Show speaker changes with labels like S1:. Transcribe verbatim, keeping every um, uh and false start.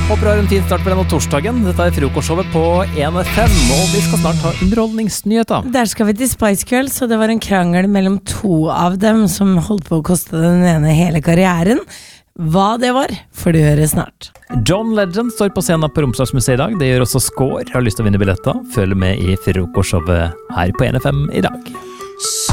S1: Håper du har en fin start på denne torsdagen. Dette er frokostshowet på en F M, og vi skal snart ha underholdningsnyheter.
S2: Der skal vi til Spice Girls, og det var en krangel mellom to av dem som holdt på å koste den ene hele karrieren. Hva det var, får du høre snart.
S1: John Legend står på scenen på Romsdalsmuseet i dag. Det gjør også Skår. Har lyst til å vinne billetter. Følg med i frokostshowet her på en F M i dag.